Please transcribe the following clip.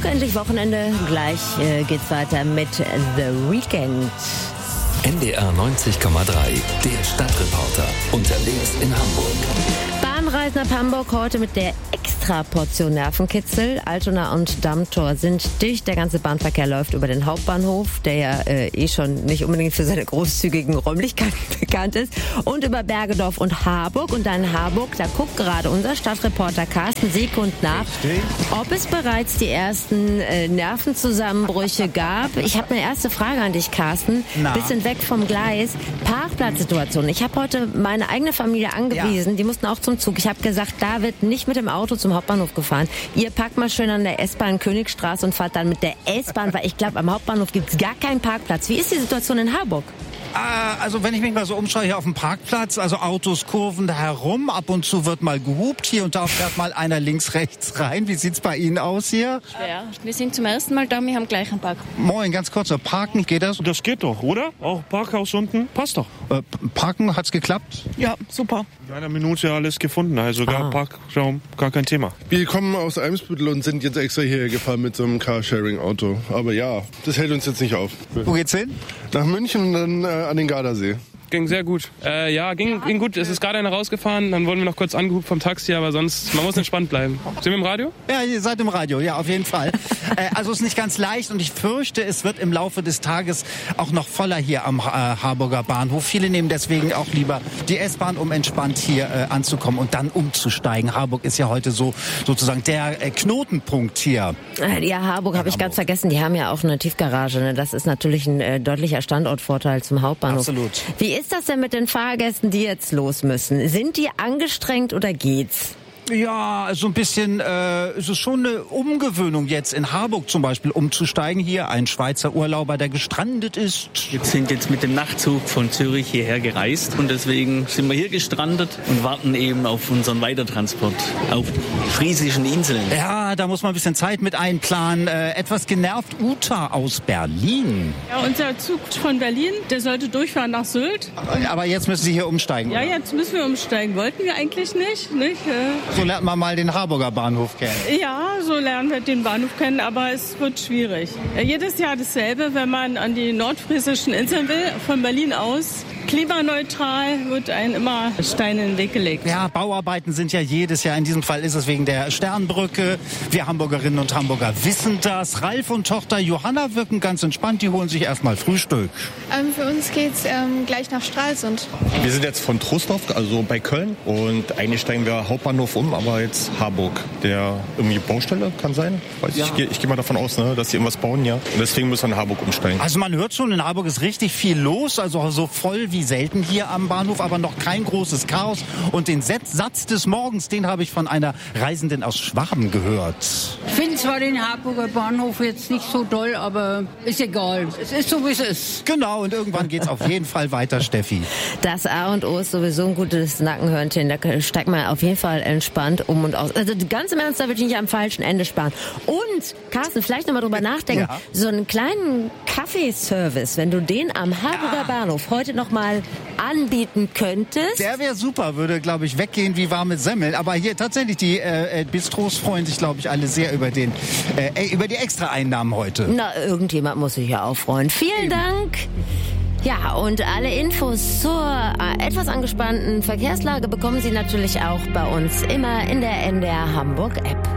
endlich Wochenende. Gleich geht's weiter mit The Weeknd. NDR 90,3, der Stadtreporter. Unterwegs in Hamburg. Bahnreisen ab Hamburg heute mit der Extraportion Nervenkitzel. Altona und Dammtor sind dicht. Der ganze Bahnverkehr läuft über den Hauptbahnhof, der ja schon nicht unbedingt für seine großzügigen Räumlichkeiten bekannt ist. Und über Bergedorf und Harburg. Und dann Harburg, da guckt gerade unser Stadtreporter Carsten Seekund nach, ob es bereits die ersten Nervenzusammenbrüche gab. Ich habe eine erste Frage an dich, Carsten. Bisschen weg vom Gleis. Parkplatzsituation. Ich habe heute meine eigene Familie angewiesen. Die mussten auch zum Zug. Ich habe gesagt, da wird nicht mit dem Auto zum Hauptbahnhof gefahren. Ihr packt mal schön an der S-Bahn Königstraße und fahrt dann mit der S-Bahn, weil ich glaube, am Hauptbahnhof gibt es gar keinen Parkplatz. Wie ist die Situation in Harburg? Also wenn ich mich mal so umschaue hier auf dem Parkplatz, also Autos kurven da herum, ab und zu wird mal gehupt, hier und da fährt mal einer links, rechts rein. Wie sieht's bei Ihnen aus hier? Ja, wir sind zum ersten Mal da, wir haben gleich einen Park. Moin, ganz kurz, Parken, geht das? Das geht doch, oder? Auch Parkhaus unten, passt doch. Parken, hat's geklappt? Ja, super. In einer Minute alles gefunden, also gar Parkraum, gar kein Thema. Wir kommen aus Eimsbüttel und sind jetzt extra hierher gefahren mit so einem Carsharing-Auto. Aber ja, das hält uns jetzt nicht auf. Wo geht's hin? Nach München und dann an den Gardasee. Ging sehr gut. Ging gut. Es ist gerade einer rausgefahren, dann wurden wir noch kurz angehupt vom Taxi, aber sonst, man muss entspannt bleiben. Sind wir im Radio? Ja, ihr seid im Radio, ja, auf jeden Fall. Also ist nicht ganz leicht und ich fürchte, es wird im Laufe des Tages auch noch voller hier am Harburger Bahnhof. Viele nehmen deswegen auch lieber die S-Bahn, um entspannt hier anzukommen und dann umzusteigen. Harburg ist ja heute so sozusagen der Knotenpunkt hier. Ja, Harburg habe ich ganz vergessen. Die haben ja auch eine Tiefgarage. Ne? Das ist natürlich ein deutlicher Standortvorteil zum Hauptbahnhof. Absolut. Wie ist das denn mit den Fahrgästen, die jetzt los müssen? Sind die angestrengt oder geht's? Ja, so ein bisschen, es ist schon eine Umgewöhnung jetzt in Harburg zum Beispiel umzusteigen. Hier ein Schweizer Urlauber, der gestrandet ist. Wir sind jetzt mit dem Nachtzug von Zürich hierher gereist und deswegen sind wir hier gestrandet und warten eben auf unseren Weitertransport auf friesischen Inseln. Ja, da muss man ein bisschen Zeit mit einplanen. Etwas genervt Uta aus Berlin. Ja, unser Zug von Berlin, der sollte durchfahren nach Sylt. Aber jetzt müssen Sie hier umsteigen. Ja, jetzt müssen wir umsteigen. Wollten wir eigentlich nicht. So lernt man mal den Harburger Bahnhof kennen. Ja, so lernen wir den Bahnhof kennen, aber es wird schwierig. Jedes Jahr dasselbe, wenn man an die nordfriesischen Inseln will, von Berlin aus. Klimaneutral wird einem immer Steine in den Weg gelegt. Ja, Bauarbeiten sind ja jedes Jahr. In diesem Fall ist es wegen der Sternbrücke. Wir Hamburgerinnen und Hamburger wissen das. Ralf und Tochter Johanna wirken ganz entspannt. Die holen sich erstmal Frühstück. Für uns geht's gleich nach Stralsund. Wir sind jetzt von Trostorf, also bei Köln. Und eigentlich steigen wir Hauptbahnhof um, aber jetzt Harburg. Der irgendwie Baustelle kann sein. Ich gehe mal davon aus, ne, dass sie irgendwas bauen, ja. Und deswegen müssen wir in Harburg umsteigen. Also man hört schon, in Harburg ist richtig viel los. Also so voll wie selten hier am Bahnhof, aber noch kein großes Chaos. Und den Satz des Morgens, den habe ich von einer Reisenden aus Schwaben gehört. Ich finde zwar den Harburger Bahnhof jetzt nicht so doll, aber ist egal. Es ist so, wie es ist. Genau, und irgendwann geht es auf jeden Fall weiter, Steffi. Das A und O ist sowieso ein gutes Nackenhörnchen. Da steigt man auf jeden Fall entspannt um und aus. Also ganz im Ernst, da würde ich nicht am falschen Ende sparen. Und, Carsten, vielleicht nochmal drüber nachdenken. Ja. So einen kleinen Kaffeeservice, wenn du den am Harburger Bahnhof heute nochmal anbieten könntest. Der wäre super, würde, glaube ich, weggehen wie warme Semmeln. Aber hier tatsächlich, die Bistros freuen sich, glaube ich, alle sehr über die Extra-Einnahmen heute. Na, irgendjemand muss sich ja auch freuen. Vielen Dank. Ja, und alle Infos zur etwas angespannten Verkehrslage bekommen Sie natürlich auch bei uns immer in der NDR Hamburg App.